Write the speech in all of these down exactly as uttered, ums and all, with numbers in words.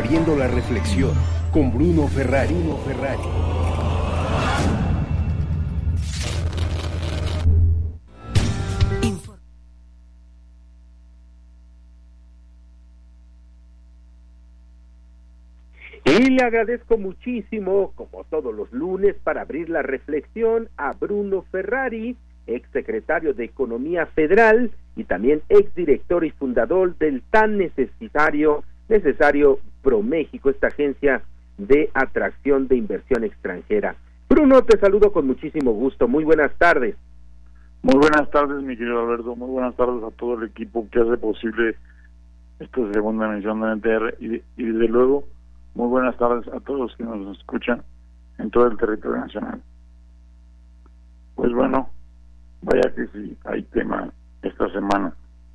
Abriendo la reflexión con Bruno Ferrari. Bruno Ferrari. Y le agradezco muchísimo, como todos los lunes, para abrir la reflexión a Bruno Ferrari, exsecretario de Economía Federal y también exdirector y fundador del tan necesario, necesario ProMéxico, esta agencia de atracción de inversión extranjera. Bruno, te saludo con muchísimo gusto. Muy buenas tardes. Muy buenas tardes, mi querido Alberto. Muy buenas tardes a todo el equipo que hace posible esta segunda emisión de N T R y, y desde luego muy buenas tardes a todos los que nos escuchan en todo el territorio nacional. Pues bueno, vaya que sí, hay tema esta semana.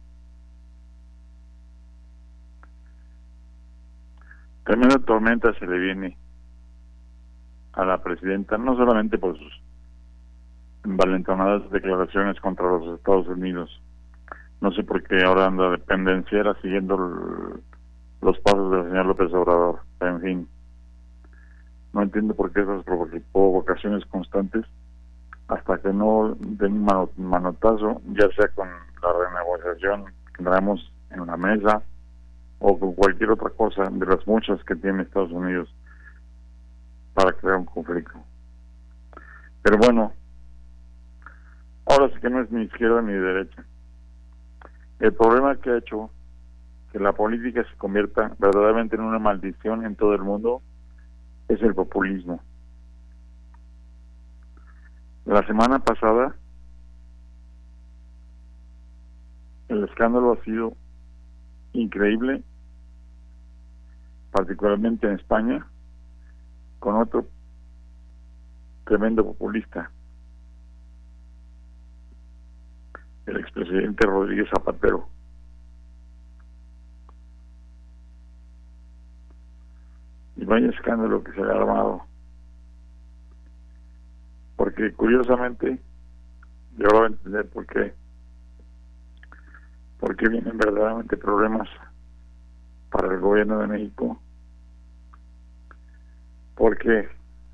Tremenda tormenta se le viene a la presidenta, no solamente por sus envalentonadas declaraciones contra los Estados Unidos. No sé por qué ahora anda de pendenciera siguiendo el, los pasos del señor López Obrador. En fin, no entiendo por qué esas provocaciones constantes hasta que no den un manotazo, ya sea con la renegociación que traemos en la mesa o con cualquier otra cosa de las muchas que tiene Estados Unidos para crear un conflicto. Pero bueno, ahora sí que no es ni izquierda ni derecha. El problema que ha hecho que la política se convierta verdaderamente en una maldición en todo el mundo es el populismo. La semana pasada el escándalo ha sido increíble, particularmente en España, con otro tremendo populista, el expresidente Rodríguez Zapatero. Y vaya escándalo que se le ha armado, porque curiosamente yo lo voy a entender por qué por qué vienen verdaderamente problemas para el gobierno de México, porque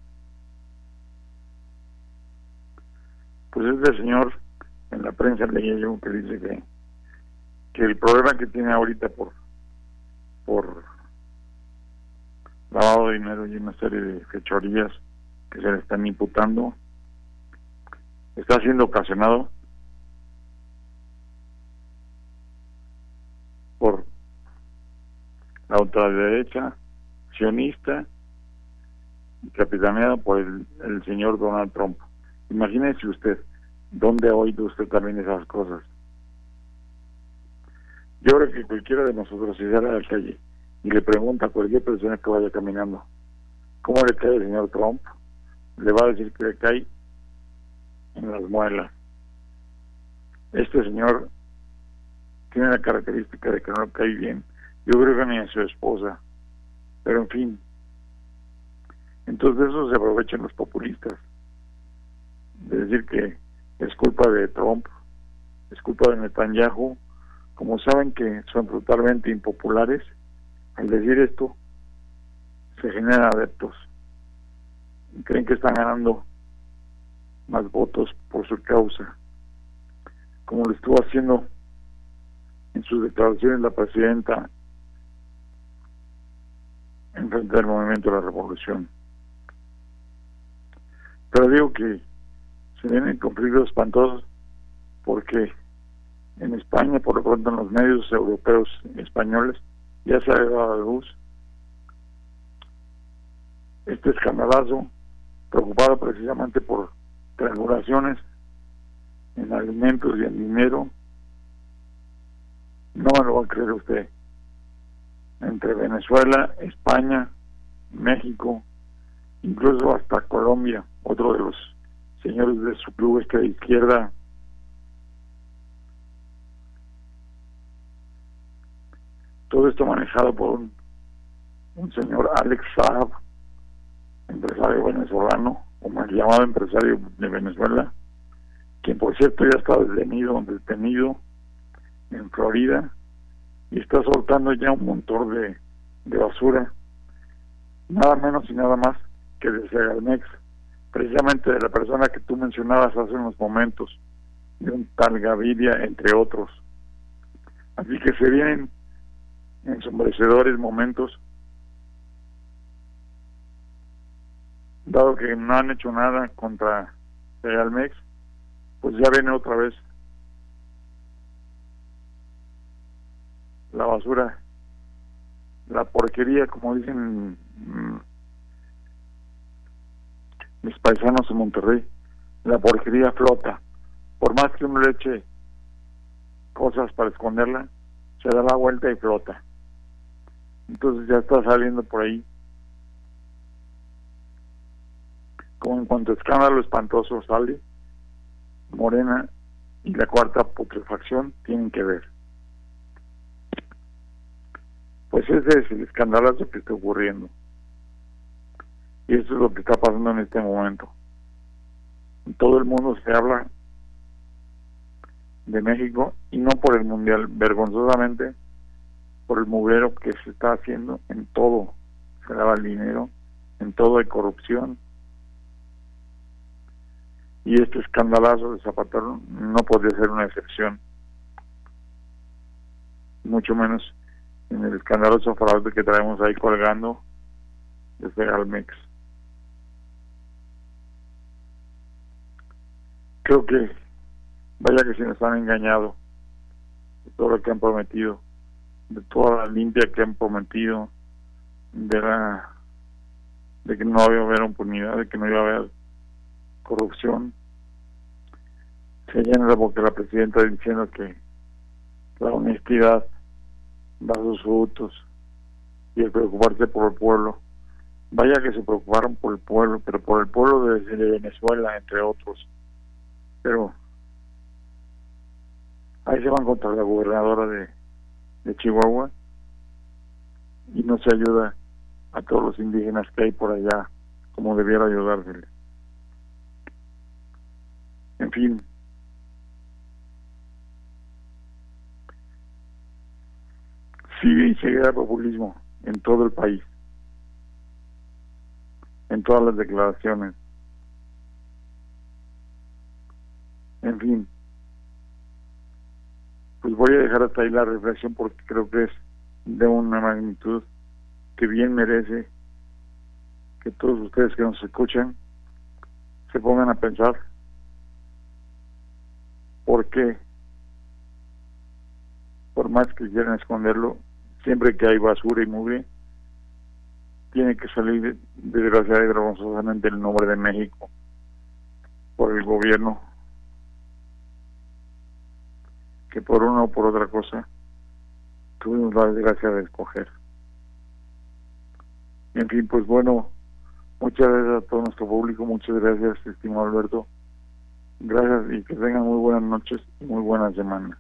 pues este señor en la prensa leía yo que dice que que el problema que tiene ahorita por por lavado de dinero y una serie de fechorías que se le están imputando está siendo ocasionado por la ultraderecha sionista y capitaneada por el, el señor Donald Trump. Imagínese usted, ¿dónde ha oído usted también esas cosas? Yo creo que cualquiera de nosotros, si sale a la calle y le pregunta a cualquier persona que vaya caminando ¿cómo le cae el señor Trump?, le va a decir que le cae en las muelas. Este señor tiene la característica de que no le cae bien, yo creo que ni a su esposa, pero en fin, entonces de eso se aprovechan los populistas, de decir que es culpa de Trump, es culpa de Netanyahu. Como saben que son totalmente impopulares, al decir esto se generan adeptos y creen que están ganando más votos por su causa, como lo estuvo haciendo en sus declaraciones la presidenta en frente del movimiento de la revolución. Pero digo que se vienen conflictos espantosos porque en España, por lo pronto en los medios europeos y españoles, ya se ha dado a la luz este escandalazo, preocupado precisamente por triangulaciones en alimentos y en dinero. No me lo va a creer usted, entre Venezuela, España, México, incluso hasta Colombia, otro de los señores de su club este de izquierda, todo esto manejado por un, un señor Alex Saab, empresario venezolano, como el llamado empresario de Venezuela, quien por cierto ya está detenido, detenido en Florida y está soltando ya un montón de, de basura nada menos y nada más que de Segalmex, precisamente de la persona que tú mencionabas hace unos momentos, de un tal Gaviria, entre otros. Así que se vienen ensombrecedores momentos, dado que no han hecho nada contra Segalmex, pues ya viene otra vez la basura, la porquería, como dicen mmm, mis paisanos en Monterrey, la porquería flota. Por más que uno le eche cosas para esconderla, se da la vuelta y flota. Entonces ya está saliendo por ahí. Como en cuanto escándalo espantoso sale, Morena y la cuarta putrefacción tienen que ver. Pues ese es el escandalazo que está ocurriendo. Y eso es lo que está pasando en este momento. En todo el mundo se habla de México, y no por el mundial, vergonzosamente por el mugrero que se está haciendo en todo. Se lava el dinero, en todo hay corrupción, y este escandalazo de Zapatero no podría ser una excepción, mucho menos en el escandaloso fraude que traemos ahí colgando de Segalmex. Creo que vaya que se nos han engañado de todo lo que han prometido, de toda la limpia que han prometido, de la de que no iba a haber impunidad, de que no iba a haber corrupción. Se llena la boca la presidenta diciendo que la honestidad da sus frutos y el preocuparse por el pueblo. Vaya que se preocuparon por el pueblo, pero por el pueblo de, de Venezuela, entre otros. Pero ahí se van contra la gobernadora de, de Chihuahua y no se ayuda a todos los indígenas que hay por allá como debiera ayudarse. En fin, sigue y seguirá el populismo en todo el país, en todas las declaraciones. En fin, pues voy a dejar hasta ahí la reflexión porque creo que es de una magnitud que bien merece que todos ustedes que nos escuchan se pongan a pensar por qué, por más que quieran esconderlo, siempre que hay basura y mugre tiene que salir desgraciadamente y vergonzosamente el nombre de México por el gobierno, que por una o por otra cosa tuvimos la desgracia de escoger. En fin, pues bueno, muchas gracias a todo nuestro público, muchas gracias, estimado Alberto, gracias y que tengan muy buenas noches y muy buena semana.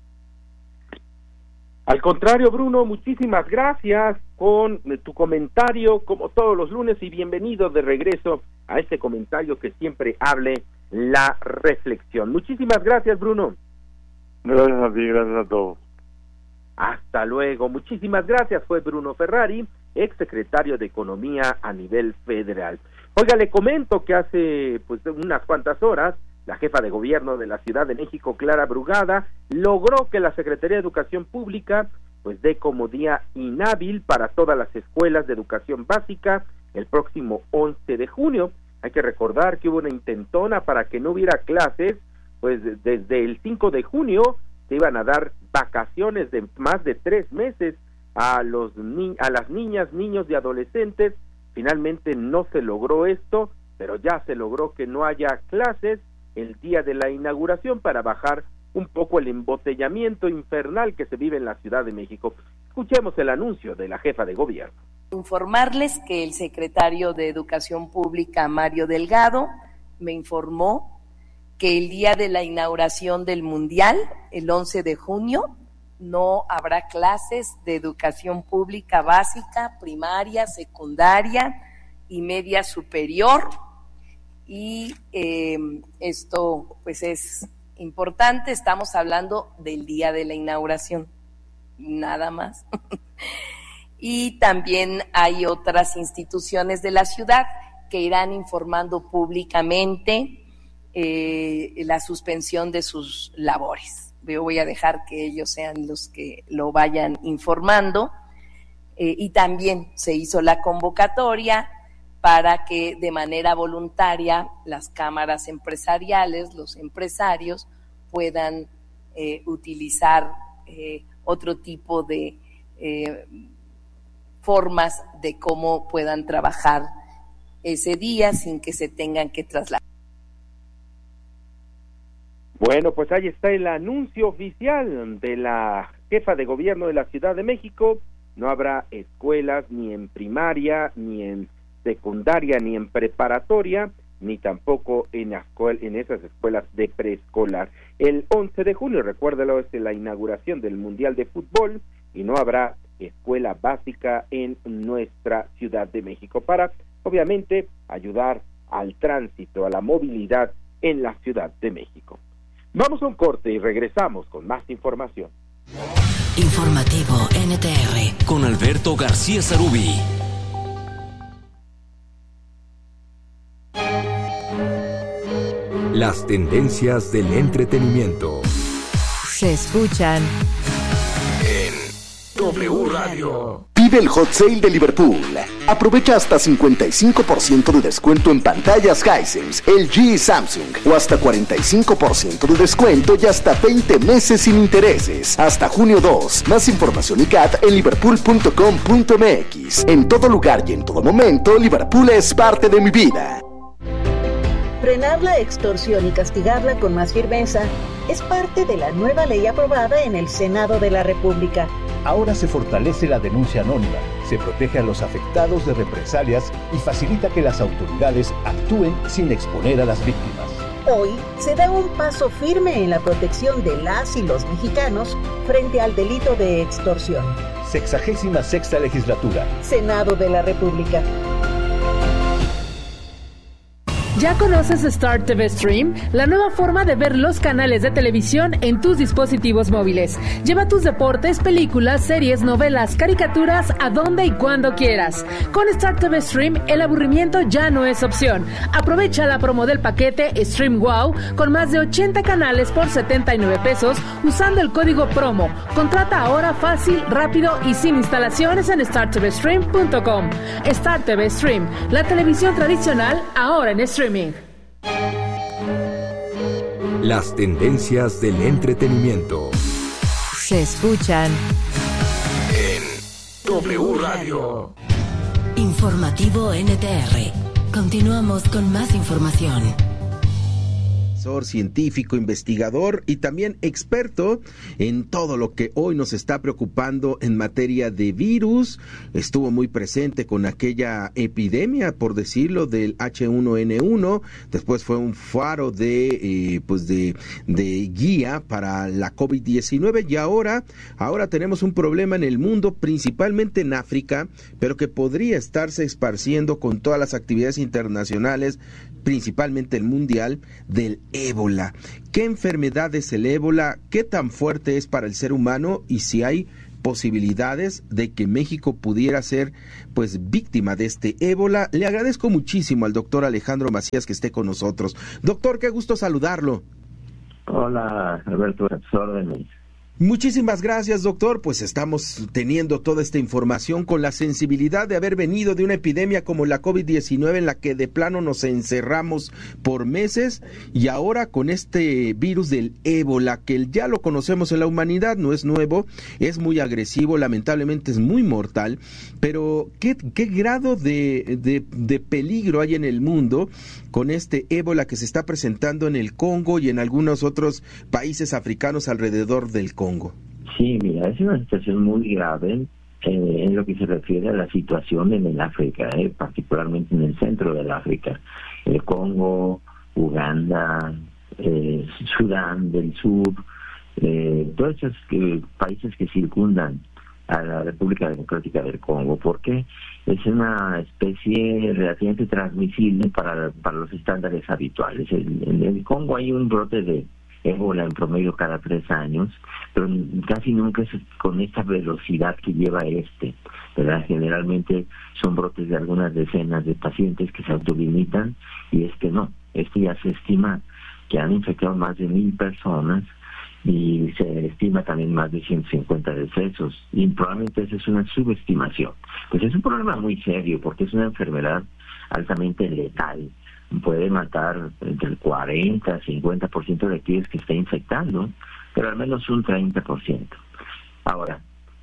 Al contrario, Bruno, muchísimas gracias con tu comentario, como todos los lunes, y bienvenido de regreso a este comentario que siempre hable la reflexión. Muchísimas gracias, Bruno. Gracias a ti, gracias a todos. Hasta luego. Muchísimas gracias. Fue Bruno Ferrari, exsecretario de Economía a nivel federal. Oiga, le comento que hace pues unas cuantas horas la jefa de gobierno de la Ciudad de México, Clara Brugada, logró que la Secretaría de Educación Pública pues dé como día inhábil para todas las escuelas de educación básica el próximo once de junio. Hay que recordar que hubo una intentona para que no hubiera clases, pues desde el cinco de junio se iban a dar vacaciones de más de tres meses a los ni a las niñas, niños y adolescentes. Finalmente no se logró esto, pero ya se logró que no haya clases el día de la inauguración para bajar un poco el embotellamiento infernal que se vive en la Ciudad de México. Escuchemos el anuncio de la jefa de gobierno. Informarles que el secretario de Educación Pública, Mario Delgado, me informó que el día de la inauguración del Mundial, el once de junio, no habrá clases de educación pública básica, primaria, secundaria y media superior. Y eh, esto pues es importante, estamos hablando del día de la inauguración, nada más. y también hay otras instituciones de la ciudad que irán informando públicamente eh, la suspensión de sus labores. Yo voy a dejar que ellos sean los que lo vayan informando. Eh, y también se hizo la convocatoria para que de manera voluntaria las cámaras empresariales, los empresarios, puedan eh, utilizar eh, otro tipo de eh, formas de cómo puedan trabajar ese día sin que se tengan que trasladar. Bueno, pues ahí está el anuncio oficial de la jefa de gobierno de la Ciudad de México. No habrá escuelas ni en primaria, ni en secundaria, ni en preparatoria, ni tampoco en, escuel- en esas escuelas de preescolar. El once de junio, recuérdalo, es la inauguración del Mundial de Fútbol y no habrá escuela básica en nuestra Ciudad de México para, obviamente, ayudar al tránsito, a la movilidad en la Ciudad de México. Vamos a un corte y regresamos con más información. Informativo N T R con Alberto García Zarubi. Las tendencias del entretenimiento se escuchan en W Radio. Vive el Hot Sale de Liverpool. Aprovecha hasta cincuenta y cinco por ciento de descuento en pantallas Hisense, L G y Samsung, o hasta cuarenta y cinco por ciento de descuento y hasta veinte meses sin intereses. Hasta junio dos. Más información y C A T en liverpool punto com punto m x. En todo lugar y en todo momento, Liverpool es parte de mi vida. Frenar la extorsión y castigarla con más firmeza es parte de la nueva ley aprobada en el Senado de la República. Ahora se fortalece la denuncia anónima, se protege a los afectados de represalias y facilita que las autoridades actúen sin exponer a las víctimas. Hoy se da un paso firme en la protección de las y los mexicanos frente al delito de extorsión. Sexagésima sexta legislatura. Senado de la República. ¿Ya conoces Star T V Stream? La nueva forma de ver los canales de televisión en tus dispositivos móviles. Lleva tus deportes, películas, series, novelas, caricaturas a donde y cuando quieras. Con Star T V Stream, el aburrimiento ya no es opción. Aprovecha la promo del paquete Stream Wow con más de ochenta canales por setenta y nueve pesos usando el código promo. Contrata ahora fácil, rápido y sin instalaciones en star t v stream punto com. Star T V Stream, la televisión tradicional ahora en stream. Las tendencias del entretenimiento se escuchan en W Radio. Informativo N T R. Continuamos con más información. Científico, investigador y también experto en todo lo que hoy nos está preocupando en materia de virus. Estuvo muy presente con aquella epidemia, por decirlo, del H uno N uno. Después fue un faro de eh, pues de, de guía para la COVID diecinueve y ahora, ahora tenemos un problema en el mundo, principalmente en África, pero que podría estarse esparciendo con todas las actividades internacionales, principalmente el mundial, del ébola. ¿Qué enfermedad es el ébola? ¿Qué tan fuerte es para el ser humano? Y si hay posibilidades de que México pudiera ser pues víctima de este ébola. Le agradezco muchísimo al doctor Alejandro Macías que esté con nosotros. Doctor, qué gusto saludarlo. Hola, Alberto, a tus órdenes. Muchísimas gracias, doctor. Pues estamos teniendo toda esta información con la sensibilidad de haber venido de una epidemia como la COVID diecinueve en la que de plano nos encerramos por meses, y ahora con este virus del ébola, que ya lo conocemos en la humanidad, no es nuevo, es muy agresivo, lamentablemente es muy mortal, pero ¿qué, qué grado de, de, de peligro hay en el mundo con este ébola que se está presentando en el Congo y en algunos otros países africanos alrededor del Congo? Sí, mira, es una situación muy grave eh, en lo que se refiere a la situación en el África, eh, particularmente en el centro del África, el Congo, Uganda, eh, Sudán del Sur, eh, todos esos eh, países que circundan a la República Democrática del Congo, porque es una especie relativamente transmisible para, para los estándares habituales. En, en el Congo hay un brote de ébola en promedio cada tres años, pero casi nunca es con esta velocidad que lleva este. ¿verdad? Generalmente son brotes de algunas decenas de pacientes que se autolimitan, y es que no, esto ya se estima que han infectado más de mil personas y se estima también más de ciento cincuenta decesos, y probablemente esa es una subestimación. Pues es un problema muy serio porque es una enfermedad altamente letal, puede matar entre el cuarenta a cincuenta por ciento de aquellos que está infectando, pero al menos un treinta por ciento. Ahora,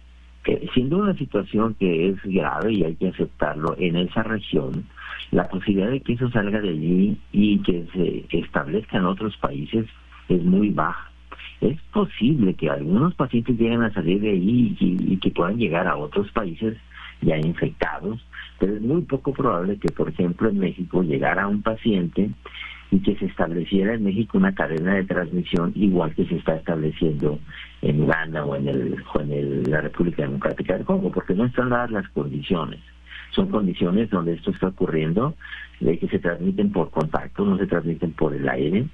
eh, siendo una situación que es grave y hay que aceptarlo en esa región, la posibilidad de que eso salga de allí y que se establezca en otros países es muy baja. Es posible que algunos pacientes lleguen a salir de ahí y, y que puedan llegar a otros países ya infectados, pero es muy poco probable que, por ejemplo, en México llegara un paciente y que se estableciera en México una cadena de transmisión igual que se está estableciendo en Uganda o en, el, o en el, la República Democrática del Congo, porque no están dadas las condiciones. Son condiciones donde esto está ocurriendo, de que se transmiten por contacto, no se transmiten por el aire.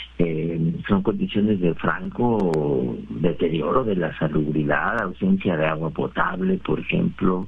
Eh, son condiciones de franco deterioro de la salubridad, ausencia de agua potable, por ejemplo,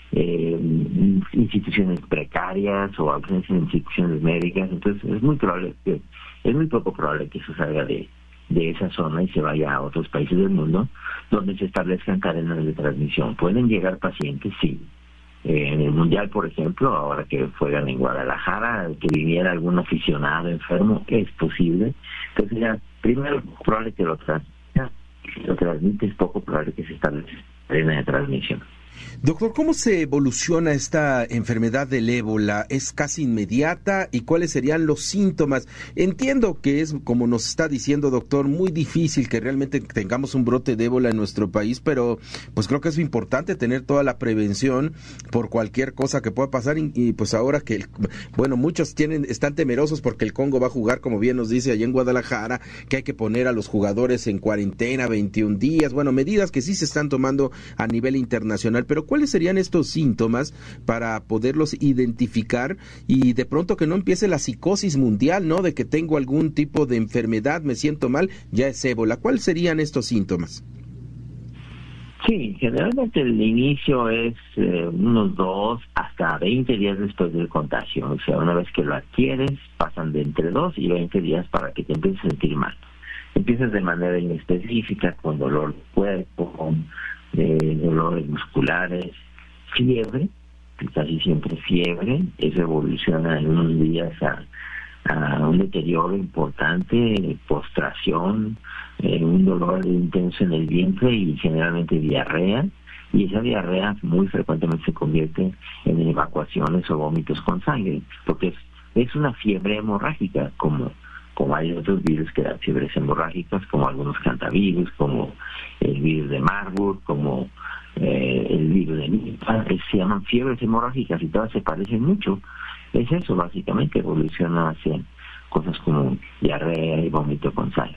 eh, instituciones precarias o ausencia de instituciones médicas. Entonces es muy probable que es muy poco probable que eso salga de de esa zona y se vaya a otros países del mundo donde se establezcan cadenas de transmisión. Pueden llegar pacientes, sí. Eh, en el Mundial, por ejemplo, ahora que juegan en Guadalajara, que viniera algún aficionado enfermo, es posible. Entonces ya, primero, probable que lo transmita, si lo transmite es poco probable que se establezca cadena de transmisión. Doctor, ¿cómo se evoluciona esta enfermedad del ébola? ¿Es casi inmediata? ¿Y cuáles serían los síntomas? Entiendo que es, como nos está diciendo, doctor, muy difícil que realmente tengamos un brote de ébola en nuestro país, pero pues creo que es importante tener toda la prevención por cualquier cosa que pueda pasar. Y, y pues ahora que, el, bueno, muchos tienen están temerosos porque el Congo va a jugar, como bien nos dice allá en Guadalajara, que hay que poner a los jugadores en cuarentena veintiún días. Bueno, medidas que sí se están tomando a nivel internacional. Pero ¿cuáles serían estos síntomas para poderlos identificar y de pronto que no empiece la psicosis mundial, ¿no? De que tengo algún tipo de enfermedad, me siento mal, ya es ébola. ¿Cuáles serían estos síntomas? Sí, generalmente el inicio es eh, unos dos hasta veinte días después del contagio. O sea, una vez que lo adquieres, pasan de entre dos y veinte días para que te empieces a sentir mal. Empiezas de manera inespecífica, con dolor de cuerpo, con de dolores musculares, fiebre, casi siempre fiebre. Eso evoluciona en unos días a, a un deterioro importante, postración, eh, un dolor intenso en el vientre y generalmente diarrea, y esa diarrea muy frecuentemente se convierte en evacuaciones o vómitos con sangre, porque es, es una fiebre hemorrágica, como como hay otros virus que dan fiebres hemorrágicas, como algunos cantavirus, como el virus de Marburg, como eh, el virus de Nipah, se llaman fiebres hemorrágicas y todas se parecen mucho. Es eso, básicamente, evoluciona hacia cosas como diarrea y vómito con sangre.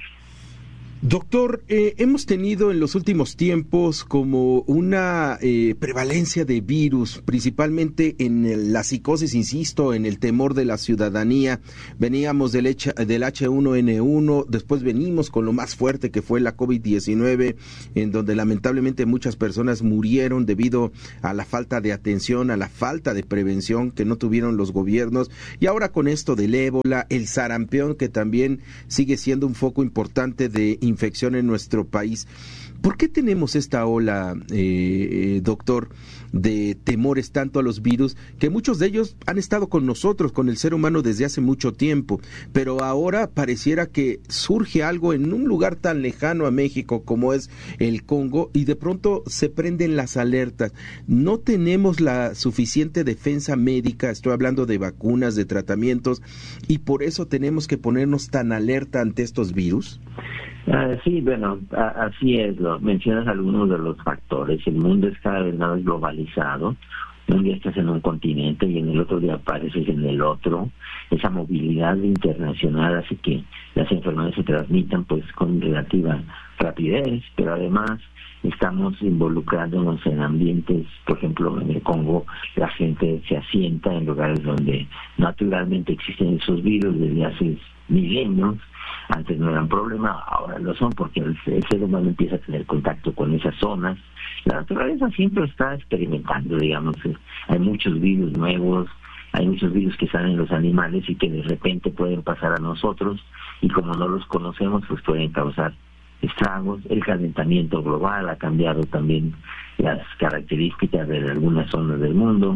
Doctor, eh, hemos tenido en los últimos tiempos como una eh, prevalencia de virus, principalmente en el, la psicosis, insisto, en el temor de la ciudadanía. Veníamos del, H, del H uno N uno, después venimos con lo más fuerte que fue la COVID diecinueve, en donde lamentablemente muchas personas murieron debido a la falta de atención, a la falta de prevención que no tuvieron los gobiernos. Y ahora con esto del ébola, el sarampión, que también sigue siendo un foco importante de infección en nuestro país. ¿Por qué tenemos esta ola, eh, doctor, de temores tanto a los virus, que muchos de ellos han estado con nosotros, con el ser humano desde hace mucho tiempo, pero ahora pareciera que surge algo en un lugar tan lejano a México como es el Congo y de pronto se prenden las alertas? ¿No tenemos la suficiente defensa médica? Estoy hablando de vacunas, de tratamientos, y por eso tenemos que ponernos tan alerta ante estos virus. Uh, sí, bueno, a, así es, lo, mencionas algunos de los factores. El mundo es cada vez más globalizado. Un día estás en un continente y en el otro día apareces en el otro. Esa movilidad internacional hace que las enfermedades se transmitan pues con relativa rapidez, pero además estamos involucrándonos en ambientes, por ejemplo, en el Congo la gente se asienta en lugares donde naturalmente existen esos virus desde hace milenios. Antes no eran problema, ahora lo son porque el, el ser humano empieza a tener contacto con esas zonas, La naturaleza siempre está experimentando, digamos. Hay muchos virus nuevos, hay muchos virus que salen en los animales y que de repente pueden pasar a nosotros, y como no los conocemos, pues pueden causar estragos. El calentamiento global ha cambiado también las características de algunas zonas del mundo.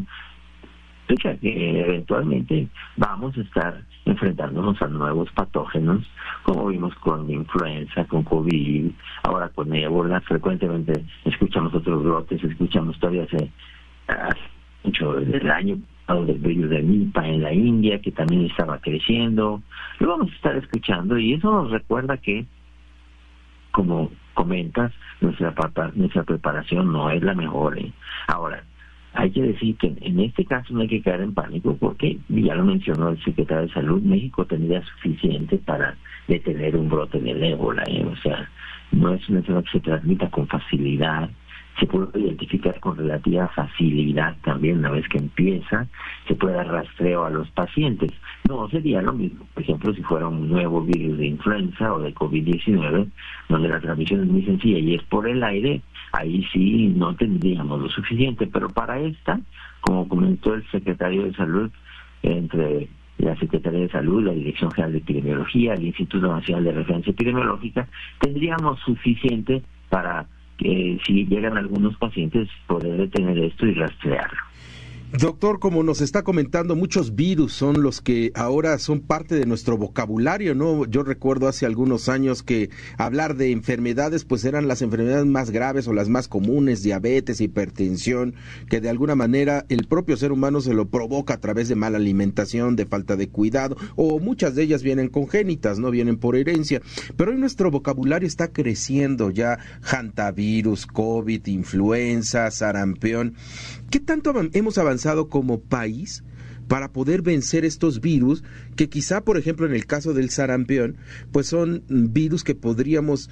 O sea que eventualmente vamos a estar enfrentándonos a nuevos patógenos, como vimos con influenza, con COVID, ahora con ébola. Frecuentemente escuchamos otros brotes, escuchamos todavía hace, hace mucho el año del virus de Nipah en la India, que también estaba creciendo. Lo vamos a estar escuchando, y eso nos recuerda que, como comentas, nuestra, nuestra preparación no es la mejor. ¿eh? Ahora, hay que decir que en este caso no hay que caer en pánico, porque ya lo mencionó el secretario de Salud, México tendría suficiente para detener un brote del ébola. ¿eh? O sea, no es una enfermedad que se transmita con facilidad, se puede identificar con relativa facilidad también una vez que empieza, se puede dar rastreo a los pacientes. No sería lo mismo, por ejemplo, si fuera un nuevo virus de influenza o de COVID diecinueve, donde la transmisión es muy sencilla y es por el aire. Ahí sí no tendríamos lo suficiente, pero para esta, como comentó el secretario de Salud, entre la Secretaría de Salud, la Dirección General de Epidemiología, el Instituto Nacional de Referencia Epidemiológica, tendríamos suficiente para que, si llegan algunos pacientes, poder detener esto y rastrearlo. Doctor, como nos está comentando, muchos virus son los que ahora son parte de nuestro vocabulario, ¿no? Yo recuerdo hace algunos años que hablar de enfermedades, pues eran las enfermedades más graves o las más comunes, diabetes, hipertensión, que de alguna manera el propio ser humano se lo provoca a través de mala alimentación, de falta de cuidado, o muchas de ellas vienen congénitas, no vienen por herencia. Pero hoy nuestro vocabulario está creciendo ya: hantavirus, COVID, influenza, sarampión. ¿Qué tanto hemos avanzado como país para poder vencer estos virus que quizá, por ejemplo, en el caso del sarampión, pues son virus que podríamos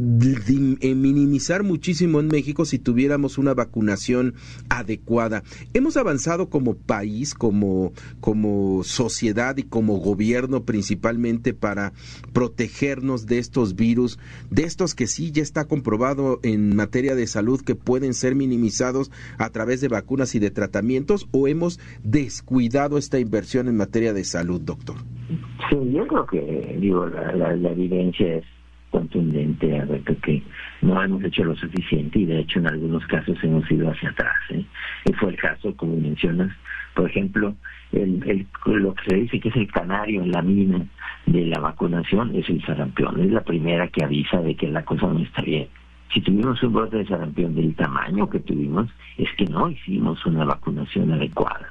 minimizar muchísimo en México si tuviéramos una vacunación adecuada? ¿Hemos avanzado como país, como, como sociedad y como gobierno principalmente para protegernos de estos virus, de estos que sí ya está comprobado en materia de salud que pueden ser minimizados a través de vacunas y de tratamientos, o hemos descuidado esta inversión en materia de salud, doctor? Sí, yo creo que, digo, la, la, la evidencia es contundente, a ver, que no hemos hecho lo suficiente, y de hecho en algunos casos hemos ido hacia atrás. ¿eh? Y fue el caso, como mencionas, por ejemplo, el, el, lo que se dice que es el canario en la mina de la vacunación es el sarampión. Es la primera que avisa de que la cosa no está bien. Si tuvimos un brote de sarampión del tamaño que tuvimos, es que no hicimos una vacunación adecuada.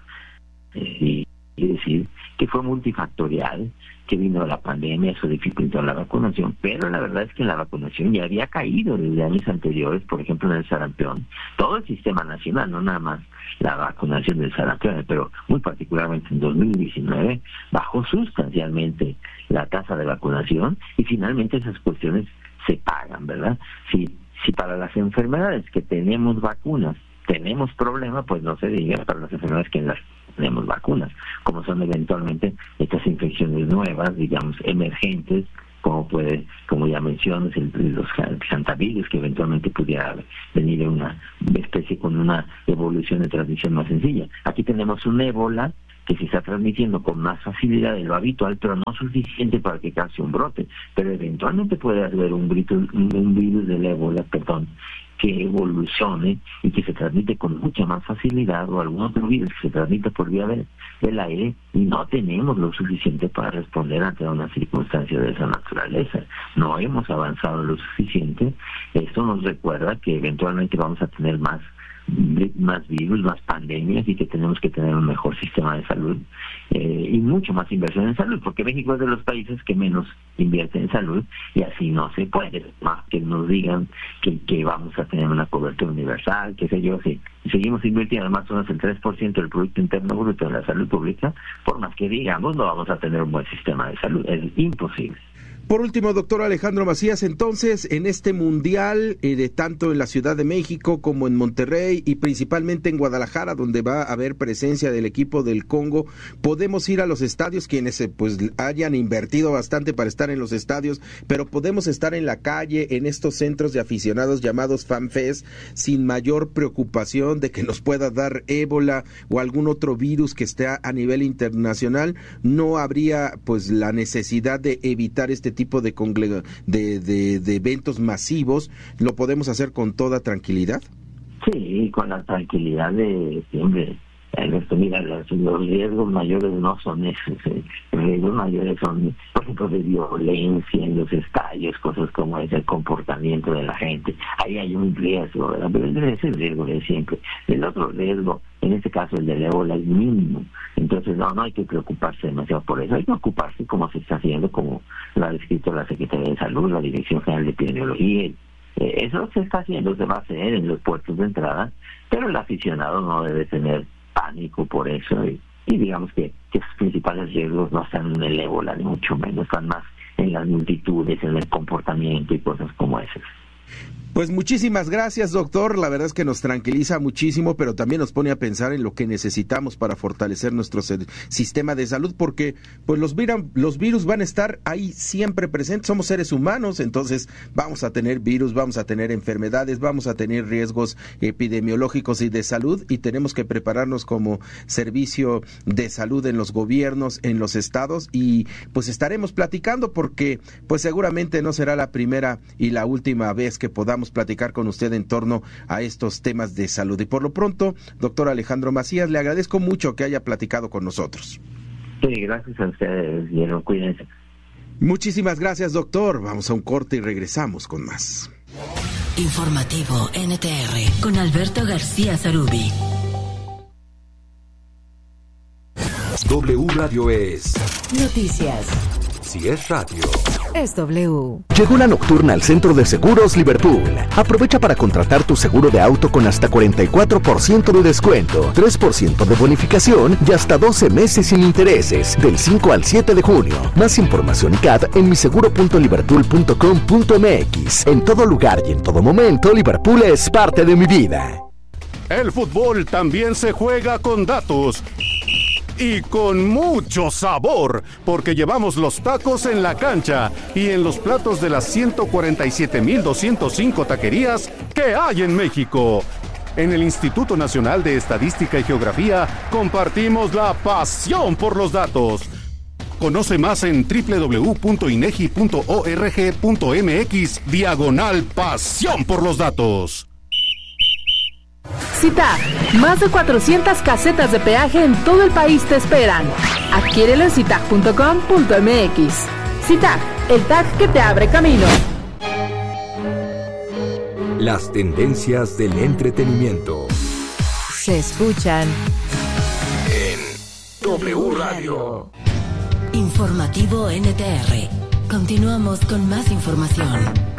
Eh, y Es decir, que fue multifactorial, que vino la pandemia, eso dificultó la vacunación, pero la verdad es que la vacunación ya había caído desde años anteriores, por ejemplo en el sarampión. Todo el sistema nacional, no nada más la vacunación del sarampión, pero muy particularmente en dos mil diecinueve bajó sustancialmente la tasa de vacunación, y finalmente esas cuestiones se pagan, ¿verdad? Si, si para las enfermedades que tenemos vacunas tenemos problemas, pues no se diga para las enfermedades que las tenemos vacunas, como son eventualmente estas infecciones nuevas, digamos, emergentes, como puede, como ya mencionas, el, los hantavirus, que eventualmente pudiera venir en una especie con una evolución de transmisión más sencilla. Aquí tenemos un ébola que se está transmitiendo con más facilidad de lo habitual, pero no suficiente para que cause un brote, pero eventualmente puede haber un, brito, un virus del ébola, perdón, que evolucione y que se transmite con mucha más facilidad, o algún otro virus que se transmite por vía del, del aire, y no tenemos lo suficiente para responder ante una circunstancia de esa naturaleza. No hemos avanzado lo suficiente. Esto nos recuerda que eventualmente vamos a tener más más virus, más pandemias, y que tenemos que tener un mejor sistema de salud eh, y mucho más inversión en salud, porque México es de los países que menos invierte en salud, y así no se puede. Más que nos digan que, que vamos a tener una cobertura universal, qué sé yo, si seguimos invirtiendo más o menos el tres por ciento del Producto Interno Bruto en la salud pública, por más que digamos, no vamos a tener un buen sistema de salud. Es imposible. Por último, doctor Alejandro Macías, entonces, en este mundial, eh, de tanto en la Ciudad de México como en Monterrey y principalmente en Guadalajara, donde va a haber presencia del equipo del Congo, podemos ir a los estadios, quienes eh, pues hayan invertido bastante para estar en los estadios, pero podemos estar en la calle, en estos centros de aficionados llamados FanFest, sin mayor preocupación de que nos pueda dar ébola o algún otro virus que esté a nivel internacional. No habría pues la necesidad de evitar este tipo de, de, de, de eventos masivos. ¿Lo podemos hacer con toda tranquilidad? Sí, con la tranquilidad de siempre. Esto, mira, los, los riesgos mayores no son esos. Eh. Los riesgos mayores son, por ejemplo, de violencia en los estadios, cosas como ese, el comportamiento de la gente. Ahí hay un riesgo, ¿verdad? Pero ese es el riesgo de siempre. El otro riesgo, en este caso el del ébola, es mínimo. Entonces, no, no hay que preocuparse demasiado por eso. Hay que ocuparse como se está haciendo, como lo ha descrito la Secretaría de Salud, la Dirección General de Epidemiología. Eh, eso se está haciendo, se va a hacer en los puertos de entrada, pero el aficionado no debe tener pánico por eso, y, y digamos que, que sus principales riesgos no están en el ébola, ni mucho menos, están más en las multitudes, en el comportamiento y cosas como esas. Pues muchísimas gracias, doctor. La verdad es que nos tranquiliza muchísimo, pero también nos pone a pensar en lo que necesitamos para fortalecer nuestro ser, sistema de salud, porque pues los, vir, los virus van a estar ahí siempre presentes. Somos seres humanos, entonces vamos a tener virus, vamos a tener enfermedades, vamos a tener riesgos epidemiológicos y de salud, y tenemos que prepararnos como servicio de salud en los gobiernos, en los estados, y pues estaremos platicando, porque pues seguramente no será la primera y la última vez que podamos platicar con usted en torno a estos temas de salud. Y por lo pronto, doctor Alejandro Macías, le agradezco mucho que haya platicado con nosotros. Sí, gracias a ustedes, Diego, cuídense. Muchísimas gracias, doctor. Vamos a un corte y regresamos con más. Informativo N T R con Alberto García Sarubi. W Radio es Noticias. Si es radio, es W. Llegó la nocturna al Centro de Seguros Liverpool. Aprovecha para contratar tu seguro de auto con hasta cuarenta y cuatro por ciento de descuento, tres por ciento de bonificación y hasta doce meses sin intereses, del cinco al siete de junio. Más información y C A D en miseguro punto liverpool punto com punto m x. En todo lugar y en todo momento, Liverpool es parte de mi vida. El fútbol también se juega con datos. Y con mucho sabor, porque llevamos los tacos en la cancha y en los platos de las ciento cuarenta y siete mil doscientos cinco taquerías que hay en México. En el Instituto Nacional de Estadística y Geografía compartimos la pasión por los datos. Conoce más en doble u doble u doble u punto inegi punto org punto m x diagonal pasión por los datos. CITAG, más de cuatrocientas casetas de peaje en todo el país te esperan. Adquiérelo en citag punto com punto m x. CITAG, el tag que te abre camino. Las tendencias del entretenimiento se escuchan en W Radio. Informativo N T R. Continuamos con más información.